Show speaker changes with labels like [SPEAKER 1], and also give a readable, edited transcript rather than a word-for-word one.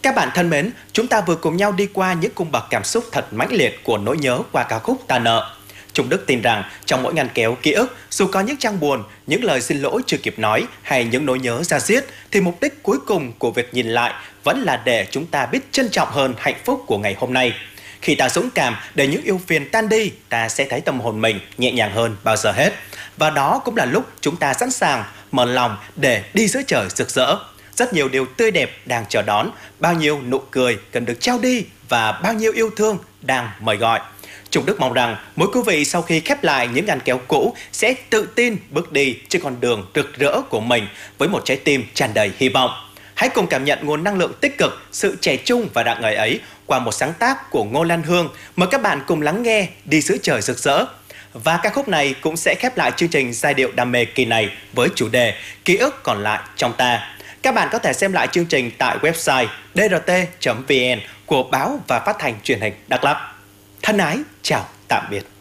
[SPEAKER 1] Các bạn thân mến, chúng ta vừa cùng nhau đi qua những cung bậc cảm xúc thật mãnh liệt của nỗi nhớ qua ca khúc Ta Nợ. Trung Đức tin rằng trong mỗi ngăn kéo ký ức, dù có những trang buồn, những lời xin lỗi chưa kịp nói hay những nỗi nhớ da diết, thì mục đích cuối cùng của việc nhìn lại vẫn là để chúng ta biết trân trọng hơn hạnh phúc của ngày hôm nay. Khi ta dũng cảm để những ưu phiền tan đi, ta sẽ thấy tâm hồn mình nhẹ nhàng hơn bao giờ hết. Và đó cũng là lúc chúng ta sẵn sàng mở lòng để đi giữa trời rực rỡ. Rất nhiều điều tươi đẹp đang chờ đón, bao nhiêu nụ cười cần được trao đi và bao nhiêu yêu thương đang mời gọi. Trung Đức mong rằng mỗi quý vị sau khi khép lại những ngăn kéo cũ sẽ tự tin bước đi trên con đường rực rỡ của mình với một trái tim tràn đầy hy vọng. Hãy cùng cảm nhận nguồn năng lượng tích cực, sự trẻ trung và rạng ngời ấy qua một sáng tác của Ngô Lan Hương. Mời các bạn cùng lắng nghe Đi giữa trời rực rỡ. Và ca khúc này cũng sẽ khép lại chương trình giai điệu đam mê kỳ này với chủ đề Ký ức còn lại trong ta. Các bạn có thể xem lại chương trình tại website drt.vn của Báo và Phát thanh Truyền hình Đắk Lắk. Thân ái, chào tạm biệt.